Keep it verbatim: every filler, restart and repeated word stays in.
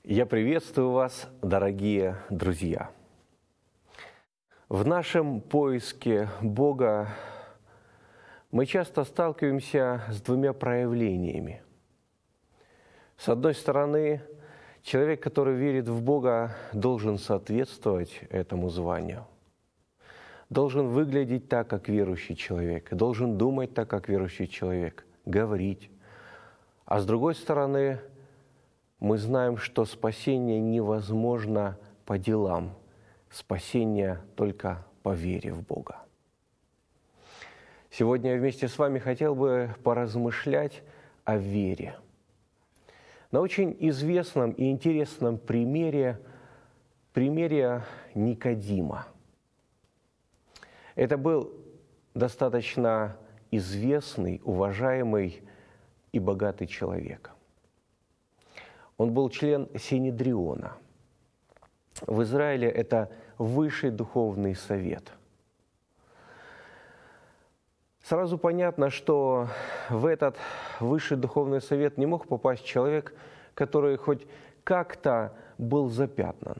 Я приветствую вас, дорогие друзья. В нашем поиске Бога мы часто сталкиваемся с двумя проявлениями. С одной стороны, человек, который верит в Бога, должен соответствовать этому званию, должен выглядеть так, как верующий человек, должен думать так, как верующий человек, говорить. А с другой стороны, мы знаем, что спасение невозможно по делам, спасение только по вере в Бога. Сегодня я вместе с вами хотел бы поразмышлять о вере. На очень известном и интересном примере, примере Никодима. Это был достаточно известный, уважаемый и богатый человек. Он был член Синедриона. В Израиле это высший духовный совет. Сразу понятно, что в этот высший духовный совет не мог попасть человек, который хоть как-то был запятнан.